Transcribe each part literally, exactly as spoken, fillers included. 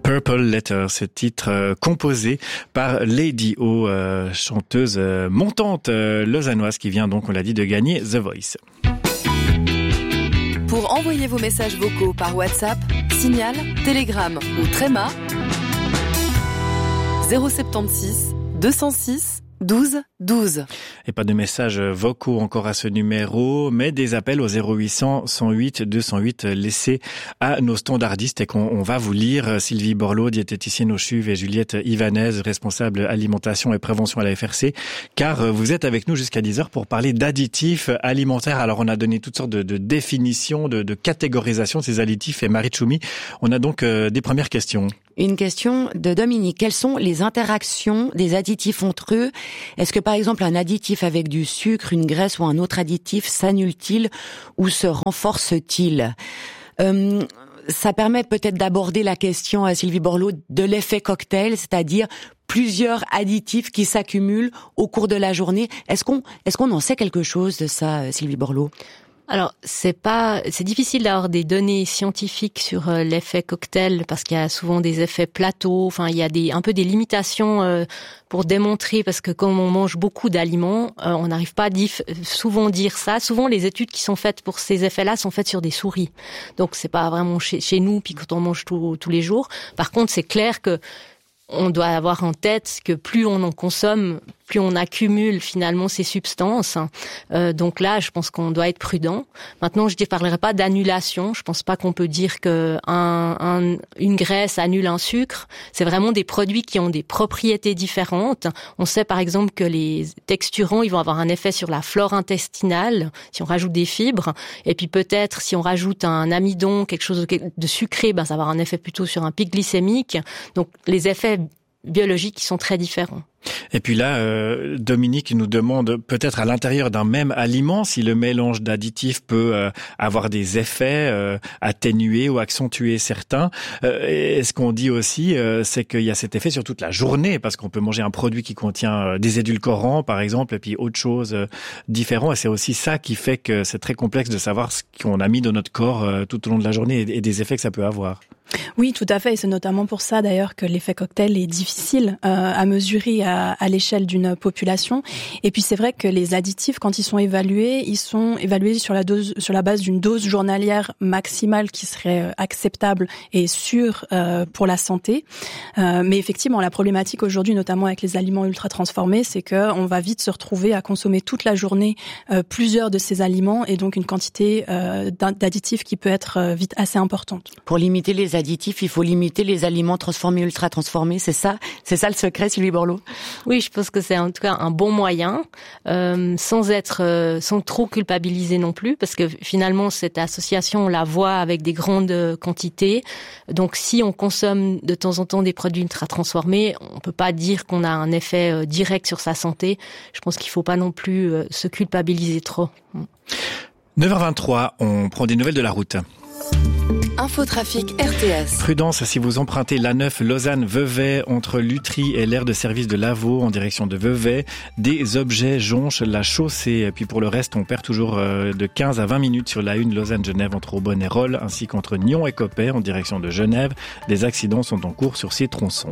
Purple Letter, ce titre euh, composé par Lady O, euh, chanteuse euh, montante euh, lausannoise qui vient donc, on l'a dit, de gagner The Voice. Pour envoyer vos messages vocaux par WhatsApp, Signal, Telegram ou Trema, zéro sept six deux zéro six douze douze. Et pas de messages vocaux encore à ce numéro, mais des appels au zéro huit cents cent huit deux cent huit laissés à nos standardistes et qu'on on va vous lire. Sylvie Borloo, diététicienne au C H U V, et Juliette Ivanez, responsable alimentation et prévention à la F R C, car vous êtes avec nous jusqu'à dix heures pour parler d'additifs alimentaires. Alors on a donné toutes sortes de, de définitions, de, de catégorisation de ces additifs, et Marie Tchoumi, on a donc euh, des premières questions. Une question de Dominique. Quelles sont les interactions des additifs entre eux? Est-ce que par exemple un additif avec du sucre, une graisse ou un autre additif s'annule-t-il ou se renforce-t-il? euh, Ça permet peut-être d'aborder la question, à Sylvie Borloo, de l'effet cocktail, c'est-à-dire plusieurs additifs qui s'accumulent au cours de la journée. Est-ce qu'on, est-ce qu'on en sait quelque chose de ça, Sylvie Borloo? Alors, c'est pas, c'est difficile d'avoir des données scientifiques sur euh, l'effet cocktail parce qu'il y a souvent des effets plateaux. Enfin, il y a des, un peu des limitations euh, pour démontrer parce que comme on mange beaucoup d'aliments, euh, on n'arrive pas à dif- souvent dire ça. Souvent, les études qui sont faites pour ces effets-là sont faites sur des souris. Donc, c'est pas vraiment chez, chez nous puis quand on mange tout, tous les jours. Par contre, c'est clair que on doit avoir en tête que plus on en consomme, plus on accumule finalement ces substances. Euh, donc là, je pense qu'on doit être prudent. Maintenant, je ne parlerai pas d'annulation. Je pense pas qu'on peut dire que un, un, une graisse annule un sucre. C'est vraiment des produits qui ont des propriétés différentes. On sait par exemple que les texturants, ils vont avoir un effet sur la flore intestinale si on rajoute des fibres. Et puis peut-être si on rajoute un amidon, quelque chose de sucré, ben ça va avoir un effet plutôt sur un pic glycémique. Donc les effets biologiques qui sont très différents. Et puis là, euh, Dominique nous demande peut-être à l'intérieur d'un même aliment si le mélange d'additifs peut euh, avoir des effets, euh, atténuer ou accentuer certains. Euh, et ce qu'on dit aussi, euh, c'est qu'il y a cet effet sur toute la journée, parce qu'on peut manger un produit qui contient euh, des édulcorants, par exemple, et puis autre chose euh, différent. Et c'est aussi ça qui fait que c'est très complexe de savoir ce qu'on a mis dans notre corps euh, tout au long de la journée et, et des effets que ça peut avoir. Oui, tout à fait. Et c'est notamment pour ça, d'ailleurs, que l'effet cocktail est difficile euh, à mesurer à, à l'échelle d'une population. Et puis, c'est vrai que les additifs, quand ils sont évalués, ils sont évalués sur la dose, sur la base d'une dose journalière maximale qui serait acceptable et sûre euh, pour la santé. Euh, mais effectivement, la problématique aujourd'hui, notamment avec les aliments ultra transformés, c'est que on va vite se retrouver à consommer toute la journée euh, plusieurs de ces aliments et donc une quantité euh, d'additifs qui peut être euh, vite assez importante. Pour limiter les additifs, il faut limiter les aliments transformés, ultra transformés. C'est ça, c'est ça le secret, Sylvie Borloo? Oui, je pense que c'est en tout cas un bon moyen, euh, sans être, euh, sans trop culpabiliser non plus, parce que finalement cette association on la voit avec des grandes quantités. Donc si on consomme de temps en temps des produits ultra transformés, on peut pas dire qu'on a un effet euh, direct sur sa santé. Je pense qu'il faut pas non plus euh, se culpabiliser trop. neuf heures vingt-trois, on prend des nouvelles de la route. Infotrafic R T S. Prudence si vous empruntez l'A neuf Lausanne-Vevey entre Lutry et l'aire de service de Lavaux en direction de Vevey. Des objets jonchent la chaussée. Et puis pour le reste, on perd toujours de quinze à vingt minutes sur la une Lausanne-Genève entre Aubonne et Rolle, ainsi qu'entre Nyon et Coppet en direction de Genève. Des accidents sont en cours sur ces tronçons.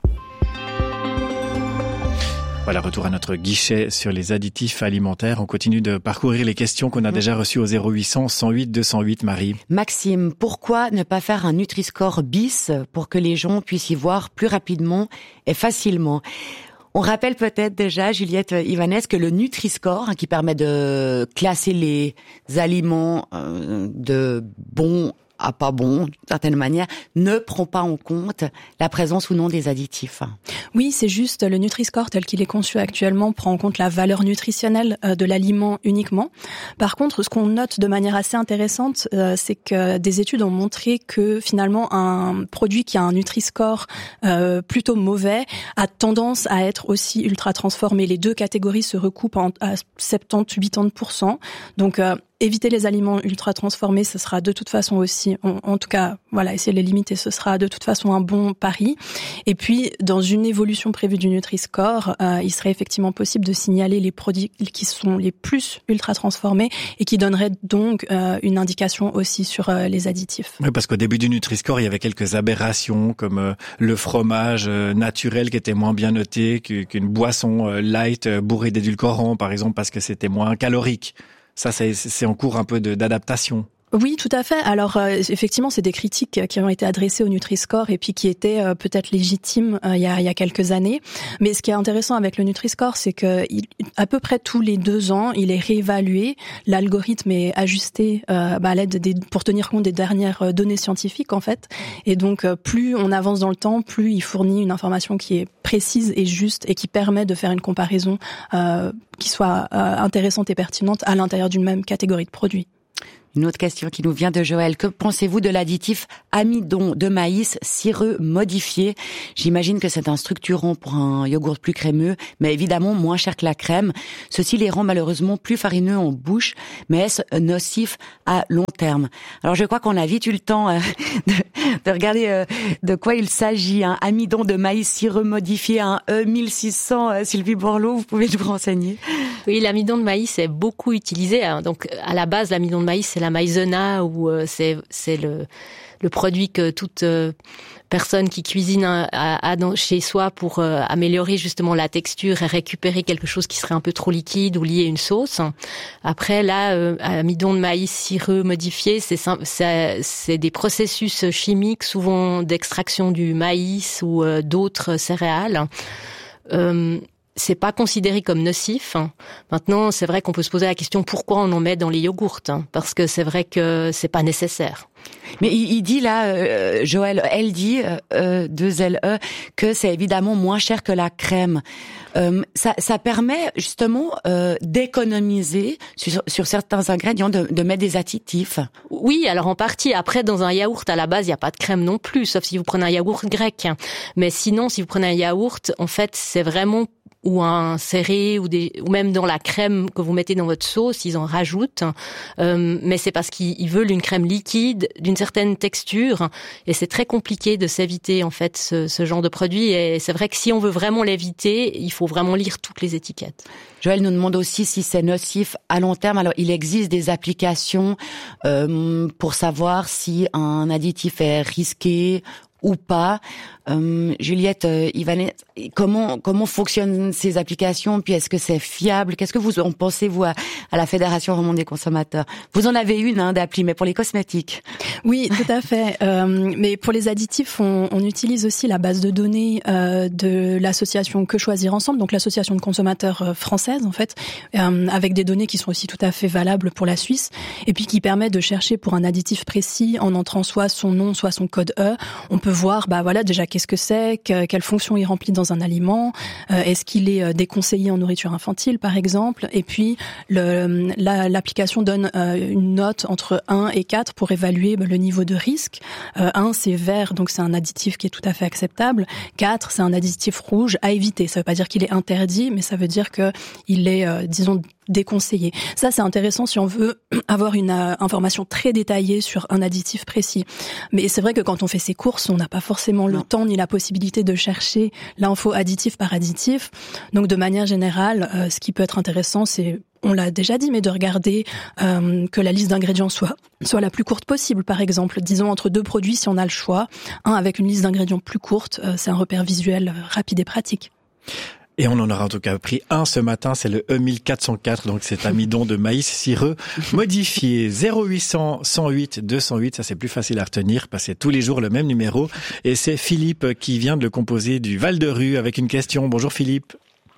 Voilà, retour à notre guichet sur les additifs alimentaires. On continue de parcourir les questions qu'on a déjà reçues au zéro huit cents cent huit deux cent huit, Marie. Maxime, pourquoi ne pas faire un Nutri-Score bis pour que les gens puissent y voir plus rapidement et facilement? On rappelle peut-être déjà, Juliette Ivanez, que le Nutri-Score, hein, qui permet de classer les aliments euh, de bons à pas bon, d'une certaine manière, ne prend pas en compte la présence ou non des additifs. Oui, c'est juste, le Nutri-Score tel qu'il est conçu actuellement prend en compte la valeur nutritionnelle de l'aliment uniquement. Par contre, ce qu'on note de manière assez intéressante, euh, c'est que des études ont montré que finalement un produit qui a un Nutri-Score euh, plutôt mauvais a tendance à être aussi ultra transformé. Les deux catégories se recoupent en, à soixante-dix à quatre-vingts pour cent. Donc, euh, éviter les aliments ultra transformés, ce sera de toute façon aussi, en, en tout cas, voilà, essayer de les limiter, ce sera de toute façon un bon pari. Et puis, dans une évolution prévue du Nutri-Score, euh, il serait effectivement possible de signaler les produits qui sont les plus ultra transformés et qui donneraient donc euh, une indication aussi sur euh, les additifs. Oui, parce qu'au début du Nutri-Score, il y avait quelques aberrations comme euh, le fromage euh, naturel qui était moins bien noté qu'une boisson euh, light euh, bourrée d'édulcorants, par exemple, parce que c'était moins calorique. Ça, c'est, c'est en cours un peu de, d'adaptation. Oui, tout à fait. Alors euh, effectivement, c'est des critiques qui ont été adressées au Nutri-Score et puis qui étaient euh, peut-être légitimes euh, il y a il y a quelques années. Mais ce qui est intéressant avec le Nutri-Score, c'est que il, à peu près tous les deux ans, il est réévalué. L'algorithme est ajusté euh, bah, à l'aide des pour tenir compte des dernières données scientifiques en fait. Et donc euh, plus on avance dans le temps, plus il fournit une information qui est précise et juste et qui permet de faire une comparaison euh, qui soit euh, intéressante et pertinente à l'intérieur d'une même catégorie de produits. Une autre question qui nous vient de Joël. Que pensez-vous de l'additif amidon de maïs cireux modifié? J'imagine que c'est un structurant pour un yogourt plus crémeux, mais évidemment moins cher que la crème. Ceci les rend malheureusement plus farineux en bouche, mais est-ce nocif à long terme? Alors je crois qu'on a vite eu le temps euh, de, de regarder euh, de quoi il s'agit. Un amidon de maïs cireux modifié, un E mille six cents, euh, Sylvie Borloo, vous pouvez nous renseigner? Oui, l'amidon de maïs est beaucoup utilisé. Donc à la base, l'amidon de maïs, c'est la maïzena, ou euh, c'est c'est le le produit que toute euh, personne qui cuisine a, a, a dans, chez soi pour euh, améliorer justement la texture et récupérer quelque chose qui serait un peu trop liquide ou lié à une sauce. Après là, euh, amidon de maïs cireux modifié, c'est c'est c'est des processus chimiques, souvent d'extraction du maïs ou euh, d'autres céréales. Euh, C'est pas considéré comme nocif. Maintenant, c'est vrai qu'on peut se poser la question pourquoi on en met dans les yogourts, parce que c'est vrai que c'est pas nécessaire. Mais il, il dit là, euh, Joël, elle dit euh, deux L E que c'est évidemment moins cher que la crème. Euh, ça, ça permet justement euh, d'économiser sur, sur certains ingrédients, de, de mettre des additifs. Oui, alors en partie. Après, dans un yaourt, à la base, il n'y a pas de crème non plus, sauf si vous prenez un yaourt grec. Mais sinon, si vous prenez un yaourt, en fait, c'est vraiment ou un serré ou des ou même dans la crème que vous mettez dans votre sauce, ils en rajoutent. Euh, mais c'est parce qu'ils veulent une crème liquide d'une certaine texture et c'est très compliqué de s'éviter en fait ce, ce genre de produit. Et c'est vrai que si on veut vraiment l'éviter, il faut vraiment lire toutes les étiquettes. Joël nous demande aussi si c'est nocif à long terme. Alors, il existe des applications euh, pour savoir si un additif est risqué ou pas. Euh, Juliette euh, Ivanet, comment comment fonctionnent ces applications, puis est-ce que c'est fiable? Qu'est-ce que vous en pensez, vous, à, à la Fédération romande des consommateurs? Vous en avez une hein, d'appli, mais pour les cosmétiques. Oui, tout à fait. Euh, mais pour les additifs, on, on utilise aussi la base de données euh, de l'association Que Choisir Ensemble, donc l'association de consommateurs euh, française, en fait, euh, avec des données qui sont aussi tout à fait valables pour la Suisse, et puis qui permet de chercher pour un additif précis en entrant soit son nom, soit son code E. On peut voir, bah voilà, déjà qu'est-ce que c'est, que, quelle fonction il remplit dans un aliment, euh, est-ce qu'il est euh, déconseillé en nourriture infantile, par exemple, et puis le, la, l'application donne euh, une note entre un et quatre pour évaluer bah, le niveau de risque. Euh, un, c'est vert, donc c'est un additif qui est tout à fait acceptable. quatre, c'est un additif rouge à éviter. Ça veut pas dire qu'il est interdit, mais ça veut dire que il est, euh, disons, déconseillé. Ça, c'est intéressant si on veut avoir une euh, information très détaillée sur un additif précis. Mais c'est vrai que quand on fait ses courses, on n'a pas forcément le non. temps ni la possibilité de chercher l'info additif par additif. Donc, de manière générale, euh, ce qui peut être intéressant, c'est, on l'a déjà dit, mais de regarder euh, que la liste d'ingrédients soit soit la plus courte possible. Par exemple, disons entre deux produits, si on a le choix, un avec une liste d'ingrédients plus courte, euh, c'est un repère visuel euh, rapide et pratique. Et on en aura en tout cas pris un ce matin, c'est le E mille quatre cent quatre, donc c'est amidon de maïs cireux modifié. zéro huit cents cent huit deux cent huit, ça c'est plus facile à retenir parce que c'est tous les jours le même numéro. Et c'est Philippe qui vient de le composer du Val-de-Rue avec une question. Bonjour Philippe.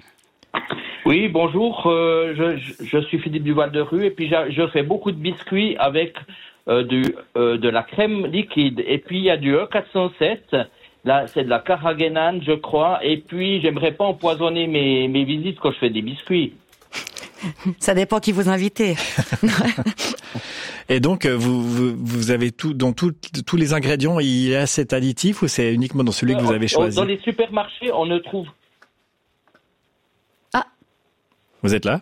Oui, bonjour, euh, je, je suis Philippe du Val-de-Rue et puis je fais beaucoup de biscuits avec euh, du, euh, de la crème liquide. Et puis il y a du E quatre cent sept. Là, c'est de la Carrageenan, je crois. Et puis, j'aimerais pas empoisonner mes, mes visites quand je fais des biscuits. Ça dépend qui vous invitez. Et donc, vous, vous, vous avez tout, dans tout, tous les ingrédients, il y a cet additif ou c'est uniquement dans celui que vous avez choisi? Dans les supermarchés, on ne trouve... Ah. Vous êtes là? On...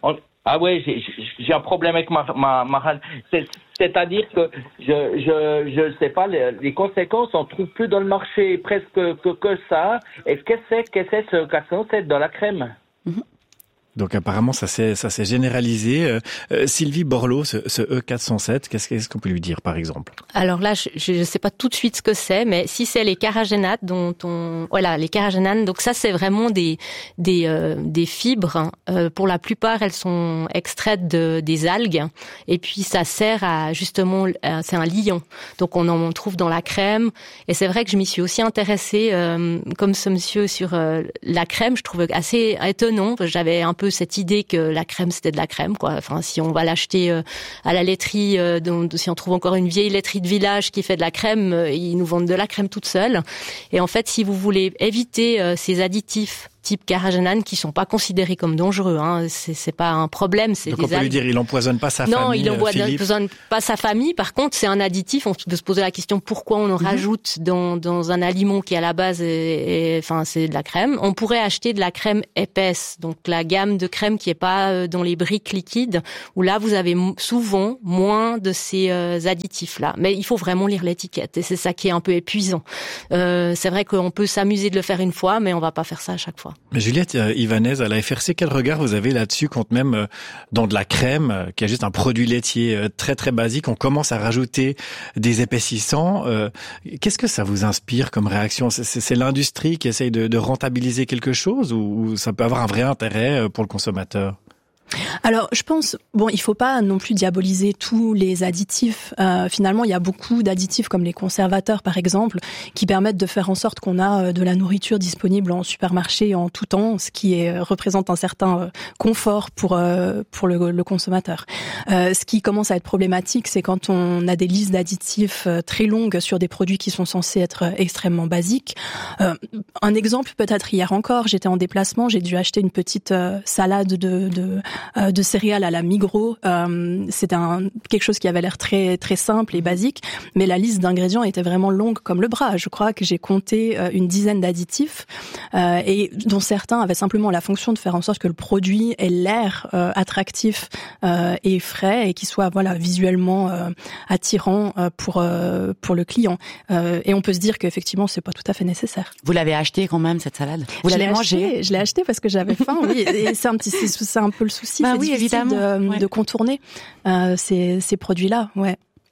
Ah ouais, j'ai, j'ai un problème avec ma ma, ma c'est, c'est-à-dire que je je je sais pas les, les conséquences, on trouve plus dans le marché presque que que ça. Et qu'est-ce que c'est qu'est-ce que c'est ce quatre cent sept dans la crème? Mm-hmm. Donc apparemment ça s'est ça s'est généralisé. Euh, euh, Sylvie Borloo, ce, ce E quatre cent sept, qu'est-ce, qu'est-ce qu'on peut lui dire par exemple? Alors là, je ne sais pas tout de suite ce que c'est, mais si c'est les carragénates dont on, voilà, les carragénanes. Donc ça, c'est vraiment des des euh, des fibres. Euh, pour la plupart, elles sont extraites de des algues, et puis ça sert à justement, euh, c'est un liant. Donc on en trouve dans la crème. Et c'est vrai que je m'y suis aussi intéressée, euh, comme ce monsieur sur euh, la crème. Je trouvais assez étonnant. J'avais un peu cette idée que la crème c'était de la crème, quoi. Enfin, si on va l'acheter euh, à la laiterie, euh, donc, si on trouve encore une vieille laiterie de village qui fait de la crème, euh, ils nous vendent de la crème toute seule. Et en fait, si vous voulez éviter euh, ces additifs type carragénane qui sont pas considérés comme dangereux, hein. C'est, c'est pas un problème. C'est Donc des on peut algues. lui dire, il empoisonne pas sa non, famille. Non, il Philippe. empoisonne pas sa famille. Par contre, c'est un additif. On peut se poser la question pourquoi on en mm-hmm. rajoute dans dans un aliment qui à la base est, est, enfin c'est de la crème. On pourrait acheter de la crème épaisse, donc la gamme de crème qui est pas dans les briques liquides, où là vous avez souvent moins de ces euh, additifs là. Mais il faut vraiment lire l'étiquette et c'est ça qui est un peu épuisant. Euh, c'est vrai qu'on peut s'amuser de le faire une fois, mais on va pas faire ça à chaque fois. Mais Juliette Ivanez, à la F R C, quel regard vous avez là-dessus quand même dans de la crème, qui est juste un produit laitier très très basique, on commence à rajouter des épaississants. Euh, qu'est-ce que ça vous inspire comme réaction? c'est, c'est, c'est l'industrie qui essaye de, de rentabiliser quelque chose ou, ou ça peut avoir un vrai intérêt pour le consommateur? Alors, je pense, bon, il faut pas non plus diaboliser tous les additifs. Euh, finalement, il y a beaucoup d'additifs comme les conservateurs, par exemple, qui permettent de faire en sorte qu'on a de la nourriture disponible en supermarché en tout temps, ce qui est, représente un certain confort pour euh, pour le, le consommateur. Euh, ce qui commence à être problématique, c'est quand on a des listes d'additifs très longues sur des produits qui sont censés être extrêmement basiques. Euh, un exemple, peut-être hier encore, j'étais en déplacement, j'ai dû acheter une petite euh, salade de, de de céréales à la Migros. Euh, c'était un, quelque chose qui avait l'air très très simple et basique, mais la liste d'ingrédients était vraiment longue comme le bras. Je crois que j'ai compté euh, une dizaine d'additifs euh, et dont certains avaient simplement la fonction de faire en sorte que le produit ait l'air euh, attractif euh, et frais et qu'il soit voilà visuellement euh, attirant euh, pour euh, pour le client. Euh, et on peut se dire qu'effectivement c'est pas tout à fait nécessaire. Vous l'avez acheté quand même cette salade? Vous je l'avez mangée? Je l'ai acheté parce que j'avais faim. Oui, et c'est un petit c'est, c'est un peu le souci. Bah c'est oui, difficile évidemment. de, ouais. de contourner euh, ces, ces produits-là. Ouais.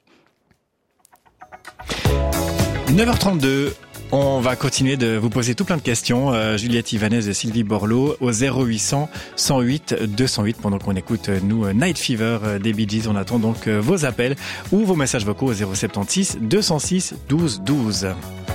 neuf heures trente-deux. On va continuer de vous poser tout plein de questions, euh, Juliette Ivanez et Sylvie Borloo, au zéro huit cents cent huit deux cent huit, pendant qu'on écoute, nous, Night Fever des Bee Gees. On attend donc vos appels ou vos messages vocaux au zéro sept six deux cent six douze douze.